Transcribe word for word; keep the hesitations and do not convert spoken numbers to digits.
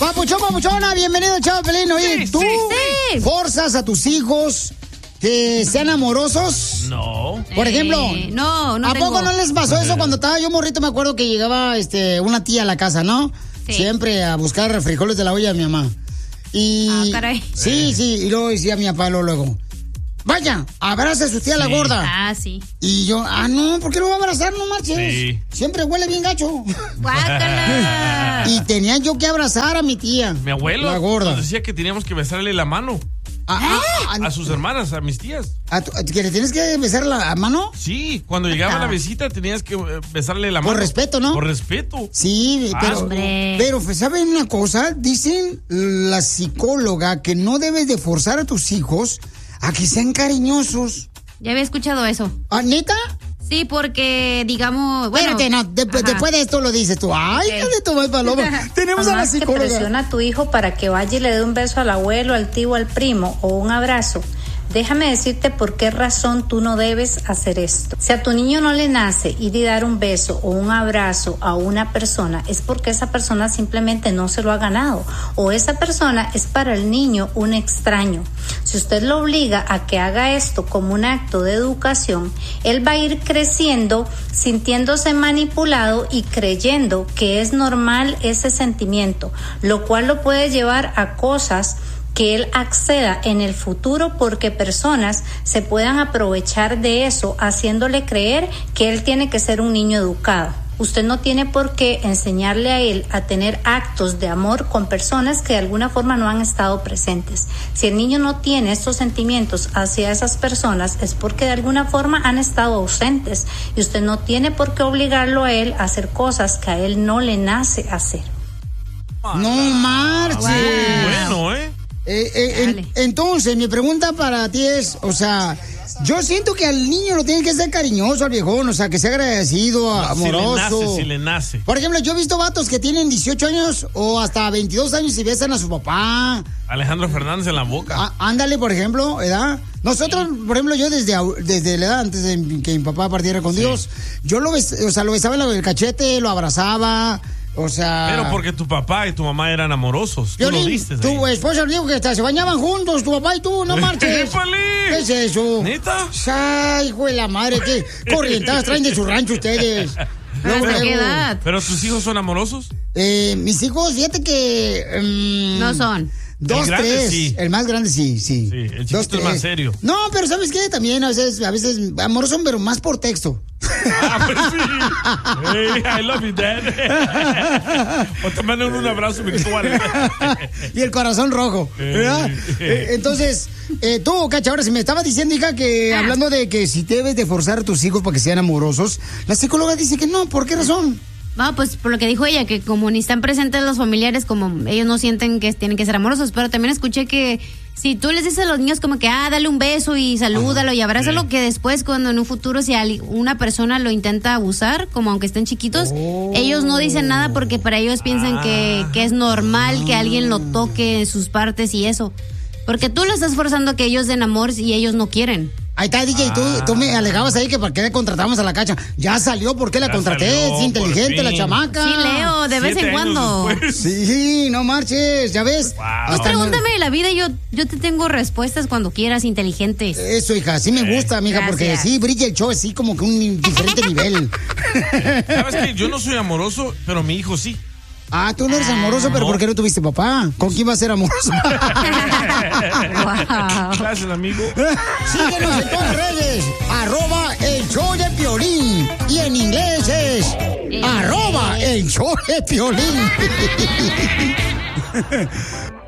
Papuchón, papuchona, bienvenido, chavo Pelín. Oye, Sí, ¿tú sí, sí. forzas a tus hijos que sean amorosos? No. Por ejemplo, Eh, no, no ¿a tengo. poco no les pasó eso cuando estaba yo morrito? Me acuerdo que llegaba este, una tía a la casa, ¿no? Sí. Siempre a buscar frijoles de la olla de mi mamá. Y... Ah, caray. Sí, sí, y luego decía mi papá luego, luego, vaya, abraza a su tía la Sí. gorda. Ah, sí. Y yo, ah, no, ¿por qué lo va a abrazar? No marches. Sí. Siempre huele bien gacho. Guácala. Y tenía yo que abrazar a mi tía. Mi abuelo La gorda. nos decía que teníamos que besarle la mano Ah, ah, a sus hermanas, a mis tías. ah, ¿a tu- a- ¿Que le tienes que besar la mano? Sí, cuando llegaba la visita tenías que eh, besarle la mano. Por respeto, ¿no? Por respeto. Sí, Ah, pero, hombre. pero pues, ¿saben una cosa? Dicen la psicóloga que no debes de forzar a tus hijos a que sean cariñosos. Ya había escuchado eso. ¿Ah, neta? Sí, porque, digamos, bueno... Espérate, no, de- Ajá. después de esto lo dices tú. Ay, Ok. hija de tu madre paloma. Tenemos a la Mamás que psicóloga. presiona a tu hijo para que vaya y le dé un beso al abuelo, al tío, al primo o un abrazo. Déjame decirte por qué razón tú no debes hacer esto. Si a tu niño no le nace ir y dar un beso o un abrazo a una persona, es porque esa persona simplemente no se lo ha ganado, o esa persona es para el niño un extraño. Si usted lo obliga a que haga esto como un acto de educación, él va a ir creciendo sintiéndose manipulado y creyendo que es normal ese sentimiento, lo cual lo puede llevar a cosas que él acceda en el futuro porque personas se puedan aprovechar de eso haciéndole creer que él tiene que ser un niño educado. Usted no tiene por qué enseñarle a él a tener actos de amor con personas que de alguna forma no han estado presentes. Si el niño no tiene estos sentimientos hacia esas personas es porque de alguna forma han estado ausentes y usted no tiene por qué obligarlo a él a hacer cosas que a él no le nace hacer. No marches. Bueno, ¿eh? Eh, eh, en- entonces, mi pregunta para ti es, o sea, yo siento que al niño lo tiene que ser cariñoso, al viejón, o sea, que sea agradecido, amoroso. Si le nace, si le nace. Por ejemplo, yo he visto vatos que tienen dieciocho años o hasta veintidós años y besan a su papá. Alejandro Fernández en la boca. Á- ándale, por ejemplo, ¿verdad? Nosotros, por ejemplo, yo desde, au- desde la edad antes de que mi papá partiera con Sí. Dios, yo lo, bes- o sea, lo besaba en el cachete, lo abrazaba, o sea... Pero porque tu papá y tu mamá eran amorosos. Tú Piolín, lo viste. tu esposa dijo que hasta se bañaban juntos, tu papá y tú, no marches. ¡Épale! ¿Qué es eso? ¿Neta? Ay, hijo de la madre, qué corrientadas traen de su rancho ustedes. Luego, ¿Hasta qué luego. edad? ¿Pero tus hijos son amorosos? Eh, mis hijos, fíjate que... mm, No son. Dos, El grande, tres. sí. El más grande, sí, sí. Sí, el chiquito Dos, es más tres. serio. No, pero ¿sabes qué? También a veces, a veces amoroso, pero más por texto. Ah, pues sí. Hey, I love you, Dad. O te mandan un abrazo virtual. Y el corazón rojo, ¿verdad? Eh, Entonces, eh, tú, Cacha, ahora si me estabas diciendo, hija, que Ah. hablando de que si debes de forzar a tus hijos para que sean amorosos, la psicóloga dice que no, ¿por qué razón? No, pues por lo que dijo ella, que como ni están presentes los familiares, como ellos no sienten que tienen que ser amorosos, pero también escuché que si tú les dices a los niños como que, ah, dale un beso y salúdalo y abrázalo, Sí. que después cuando en un futuro si ali- una persona lo intenta abusar, como aunque estén chiquitos, ellos no dicen nada porque para ellos piensan que, que es normal que alguien lo toque en sus partes y eso. Porque tú lo estás forzando a que ellos den amor y ellos no quieren. Ahí está, D J, tú, tú me alegabas ahí que para qué le contratamos a la Cacha. Ya salió, ¿por qué la Ya contraté? salió, Es por inteligente la fin. chamaca. Sí, Leo, de vez Siete en años cuando. después. Sí, no marches, ya ves. Wow. Pues Hasta pregúntame de la vida, yo, yo te tengo respuestas cuando quieras, inteligentes. Eso, hija, sí me gusta, mija, porque Gracias. sí brilla el show así como que un diferente nivel. ¿Sabes qué? Yo no soy amoroso, pero mi hijo sí. Ah, tú no eres amoroso, pero No. ¿por qué no tuviste papá? ¿Con quién va a ser amoroso? Wow. Gracias, amigo. Síguenos en todas las redes, arroba el show de Piolín. Y en inglés es arroba el show de Piolín.